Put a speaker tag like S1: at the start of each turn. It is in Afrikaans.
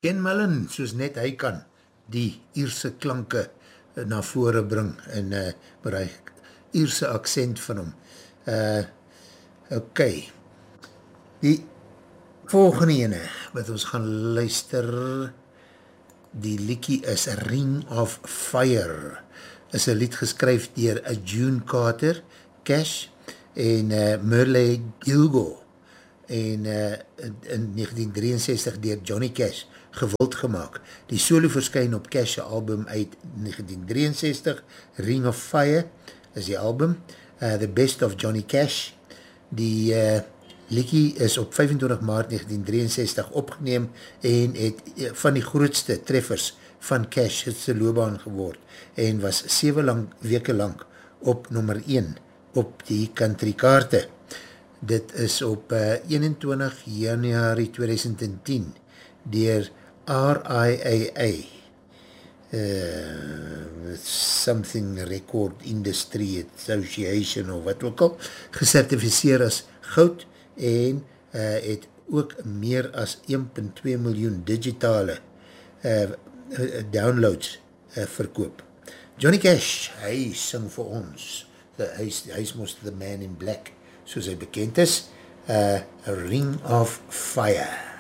S1: Ken Mullen, soos net hy kan, die Ierse klanke na vore bring, en met hy Ierse accent van hom. Ok, die volgende ene, wat ons gaan luister, die liedjie is Ring of Fire, is een lied geskryf dier June Carter, Cash, en Merle Gilgo, en in 1963 dier Johnny Cash gewild gemaakt. Die solo verskyn op Cash' album uit 1963, Ring of Fire is die album, The Best of Johnny Cash. Die liedjie is op 25 maart 1963 opgeneem en het van die grootste treffers van Cash het sy loopbaan geword en was 7 weke lang op nummer 1 op die country kaarte. Dit is op 21 januari 2010 dier RIAA, Something Record Industry Association of wat ook al, gecertificeer as goud en het ook meer as 1,2 miljoen digitale downloads verkoop. Johnny Cash, hy sing vir ons, hy is most the man in black, soos hy bekend is, A Ring of Fire.